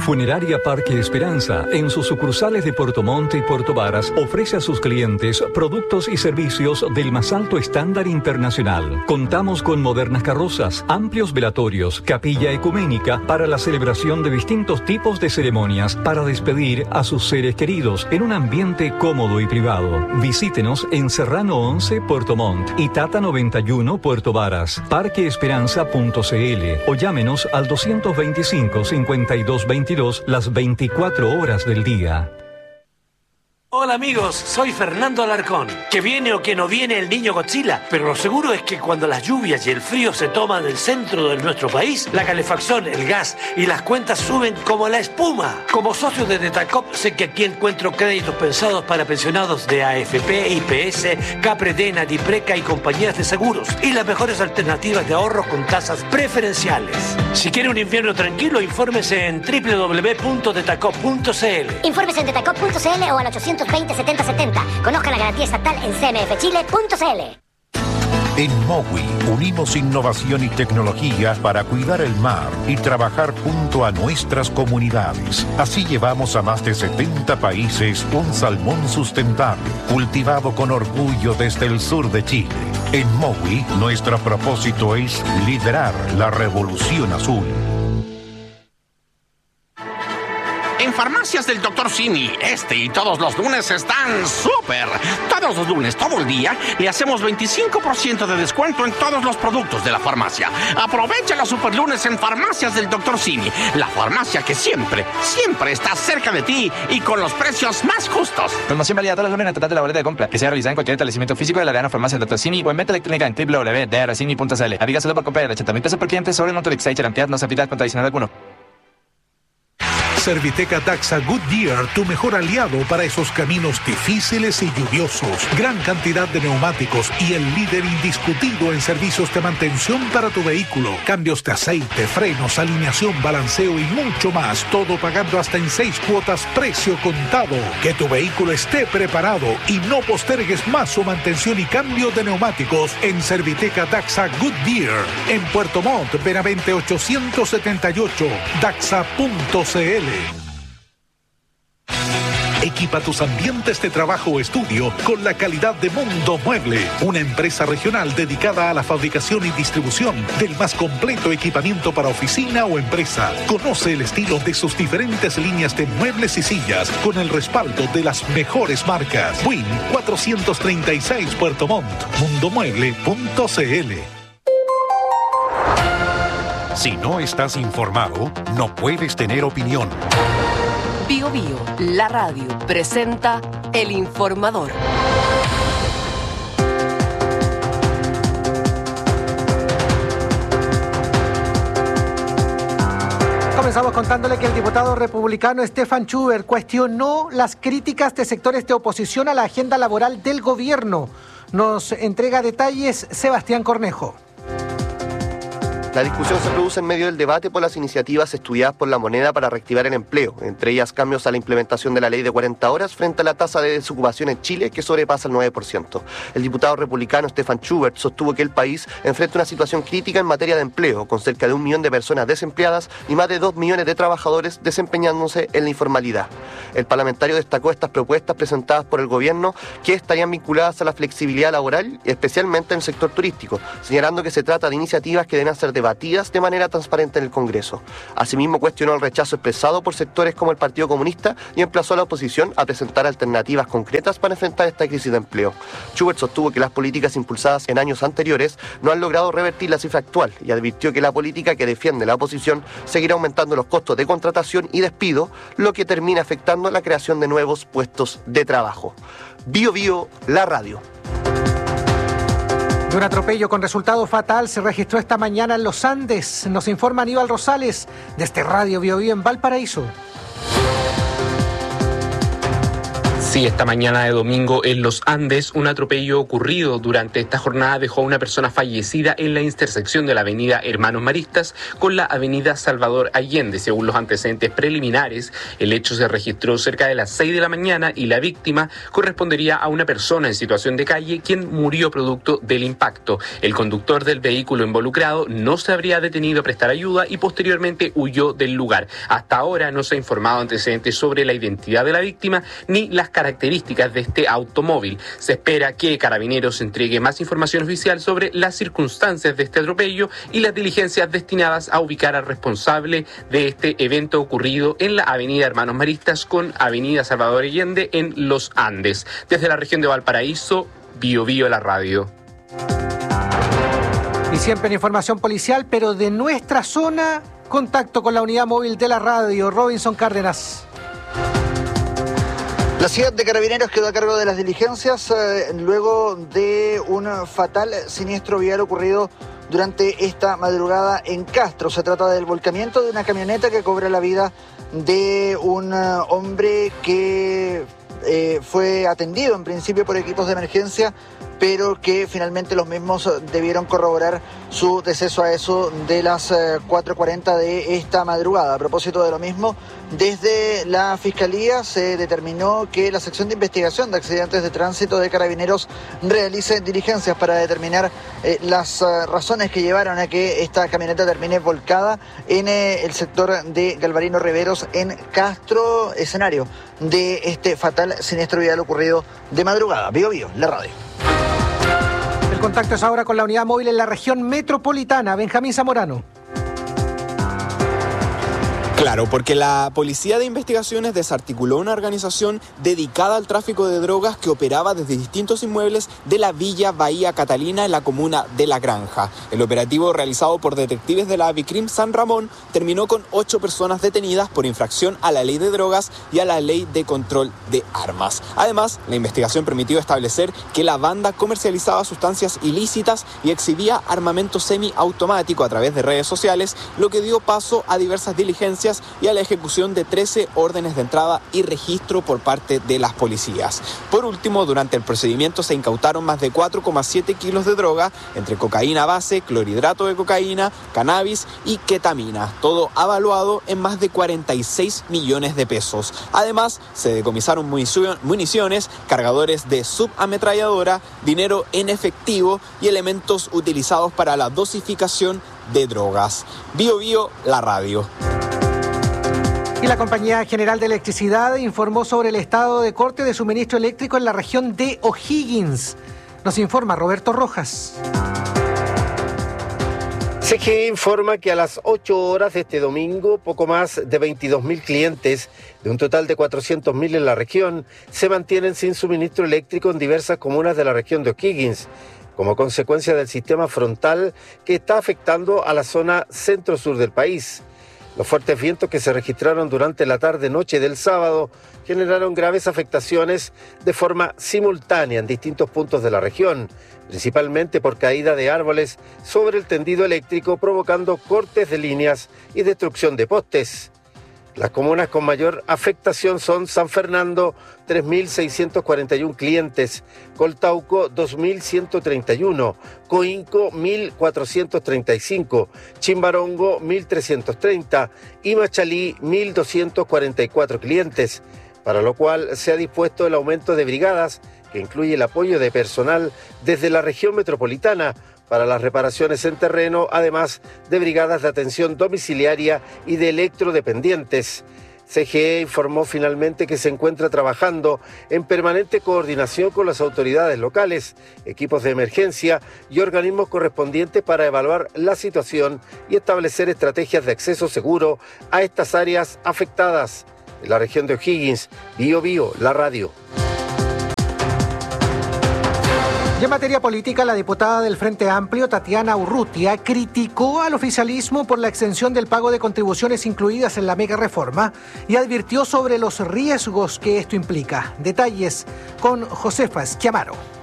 Funeraria Parque Esperanza, en sus sucursales de Puerto Montt y Puerto Varas, ofrece a sus clientes productos y servicios del más alto estándar internacional. Contamos con modernas carrozas, amplios velatorios, capilla ecuménica para la celebración de distintos tipos de ceremonias para despedir a sus seres queridos en un ambiente cómodo y privado. Visítenos en Serrano 11, Puerto Montt y Tata 91, Puerto Varas. Parqueesperanza.cl o llámenos al 225-5222 las 24 horas del día. Hola amigos, soy Fernando Alarcón. Que viene o que no viene el niño Godzilla, pero lo seguro es que cuando las lluvias y el frío se toman el centro de nuestro país, la calefacción, el gas y las cuentas suben como la espuma. Como socio de Detacop sé que aquí encuentro créditos pensados para pensionados de AFP, IPS, Capredena, Dipreca y compañías de seguros y las mejores alternativas de ahorro con tasas preferenciales. Si quiere un invierno tranquilo, infórmese en www.detacop.cl. Infórmese en detacop.cl o al 820 70 70. Conozca la garantía estatal en cmfchile.cl. En MOWI unimos innovación y tecnología para cuidar el mar y trabajar junto a nuestras comunidades. Así llevamos a más de 70 países un salmón sustentable, cultivado con orgullo desde el sur de Chile. En MOWI, nuestro propósito es liderar la revolución azul. En Farmacias del Dr. Simi, y todos los lunes están súper. Todos los lunes, todo el día, le hacemos 25% de descuento en todos los productos de la farmacia. Aprovecha los super lunes en Farmacias del Dr. Simi, la farmacia que siempre está cerca de ti y con los precios más justos. Promoción válida todos los lunes en el total de la boleta de compra, que sea realizada en cualquier establecimiento físico de la Arena Farmacia del Dr. Simi o en venta electrónica en www.drcimi.cl. Aplica solo por compra de 80.000 pesos por cliente sobre el monto de Excite cantidad no se aplica contra adicional alguno. Serviteca Daxa Goodyear, tu mejor aliado para esos caminos difíciles y lluviosos. Gran cantidad de neumáticos y el líder indiscutido en servicios de mantención para tu vehículo. Cambios de aceite, frenos, alineación, balanceo y mucho más. Todo pagando hasta en 6 cuotas, precio contado. Que tu vehículo esté preparado y no postergues más su mantención y cambio de neumáticos en Serviteca Daxa Goodyear. En Puerto Montt, Benavente 878, daxa.cl. Equipa tus ambientes de trabajo o estudio con la calidad de Mundo Mueble, una empresa regional dedicada a la fabricación y distribución del más completo equipamiento para oficina o empresa. Conoce el estilo de sus diferentes líneas de muebles y sillas con el respaldo de las mejores marcas. Win 436 Puerto Montt, mundomueble.cl. Si no estás informado, no puedes tener opinión. Bio Bio, la radio, presenta El Informador. Comenzamos contándole que el diputado republicano Stefan Schubert cuestionó las críticas de sectores de oposición a la agenda laboral del gobierno. Nos entrega detalles Sebastián Cornejo. La discusión se produce en medio del debate por las iniciativas estudiadas por la Moneda para reactivar el empleo, entre ellas cambios a la implementación de la ley de 40 horas frente a la tasa de desocupación en Chile que sobrepasa el 9%. El diputado republicano Stefan Schubert sostuvo que el país enfrenta una situación crítica en materia de empleo, con cerca de 1 millón de personas desempleadas y más de 2 millones de trabajadores desempeñándose en la informalidad. El parlamentario destacó estas propuestas presentadas por el gobierno que estarían vinculadas a la flexibilidad laboral, especialmente en el sector turístico, señalando que se trata de iniciativas que deben ser debatidas de manera transparente en el Congreso. Asimismo, cuestionó el rechazo expresado por sectores como el Partido Comunista y emplazó a la oposición a presentar alternativas concretas para enfrentar esta crisis de empleo. Schubert sostuvo que las políticas impulsadas en años anteriores no han logrado revertir la cifra actual y advirtió que la política que defiende la oposición seguirá aumentando los costos de contratación y despido, lo que termina afectando la creación de nuevos puestos de trabajo. Bio Bio, la radio. Un atropello con resultado fatal se registró esta mañana en los Andes. Nos informa Aníbal Rosales desde Radio Bio Bio en Valparaíso. Sí, esta mañana de domingo en Los Andes, un atropello ocurrido durante esta jornada dejó a una persona fallecida en la intersección de la avenida Hermanos Maristas con la avenida Salvador Allende. Según los antecedentes preliminares, el hecho se registró cerca de las 6 de la mañana y la víctima correspondería a una persona en situación de calle quien murió producto del impacto. El conductor del vehículo involucrado no se habría detenido a prestar ayuda y posteriormente huyó del lugar. Hasta ahora no se ha informado antecedentes sobre la identidad de la víctima ni las características de este automóvil. Se espera que Carabineros entregue más información oficial sobre las circunstancias de este atropello y las diligencias destinadas a ubicar al responsable de este evento ocurrido en la avenida Hermanos Maristas con avenida Salvador Allende en Los Andes. Desde la región de Valparaíso, Bío Bío la radio. Y siempre en información policial, pero de nuestra zona, contacto con la unidad móvil de la radio, Robinson Cárdenas. La ciudad de Carabineros quedó a cargo de las diligencias luego de un fatal siniestro vial ocurrido durante esta madrugada en Castro. Se trata del volcamiento de una camioneta que cobra la vida de un hombre que fue atendido en principio por equipos de emergencia, pero que finalmente los mismos debieron corroborar su deceso a eso de las 4:40 de esta madrugada. A propósito de lo mismo, desde la Fiscalía se determinó que la sección de investigación de accidentes de tránsito de Carabineros realice diligencias para determinar las razones que llevaron a que esta camioneta termine volcada en el sector de Galvarino Riveros en Castro, escenario de este fatal siniestro vial ocurrido de madrugada. Bío Bío, la radio. El contacto es ahora con la unidad móvil en la región metropolitana. Benjamín Zamorano. Claro, porque la Policía de Investigaciones desarticuló una organización dedicada al tráfico de drogas que operaba desde distintos inmuebles de la Villa Bahía Catalina en la comuna de La Granja. El operativo realizado por detectives de la Vicrim San Ramón terminó con 8 personas detenidas por infracción a la ley de drogas y a la ley de control de armas. Además, la investigación permitió establecer que la banda comercializaba sustancias ilícitas y exhibía armamento semiautomático a través de redes sociales, lo que dio paso a diversas diligencias y a la ejecución de 13 órdenes de entrada y registro por parte de las policías. Por último, durante el procedimiento se incautaron más de 4,7 kilos de droga, entre cocaína base, clorhidrato de cocaína, cannabis y ketamina, todo avaluado en más de 46 millones de pesos. Además, se decomisaron municiones, cargadores de subametralladora, dinero en efectivo y elementos utilizados para la dosificación de drogas. Bío Bío, la radio. Y la Compañía General de Electricidad informó sobre el estado de corte de suministro eléctrico en la región de O'Higgins. Nos informa Roberto Rojas. CGE informa que a las 8 horas de este domingo, poco más de 22.000 clientes, de un total de 400.000 en la región, se mantienen sin suministro eléctrico en diversas comunas de la región de O'Higgins, como consecuencia del sistema frontal que está afectando a la zona centro-sur del país. Los fuertes vientos que se registraron durante la tarde-noche del sábado generaron graves afectaciones de forma simultánea en distintos puntos de la región, principalmente por caída de árboles sobre el tendido eléctrico, provocando cortes de líneas y destrucción de postes. Las comunas con mayor afectación son San Fernando, 3.641 clientes, Coltauco, 2.131, Coinco, 1.435, Chimbarongo, 1.330 y Machalí, 1.244 clientes, para lo cual se ha dispuesto el aumento de brigadas, que incluye el apoyo de personal desde la región metropolitana, para las reparaciones en terreno, además de brigadas de atención domiciliaria y de electrodependientes. CGE informó finalmente que se encuentra trabajando en permanente coordinación con las autoridades locales, equipos de emergencia y organismos correspondientes para evaluar la situación y establecer estrategias de acceso seguro a estas áreas afectadas. En la región de O'Higgins, Bío Bío, la radio. Y en materia política, la diputada del Frente Amplio, Tatiana Urrutia, criticó al oficialismo por la extensión del pago de contribuciones incluidas en la mega reforma y advirtió sobre los riesgos que esto implica. Detalles con Josefa Esquiamaro.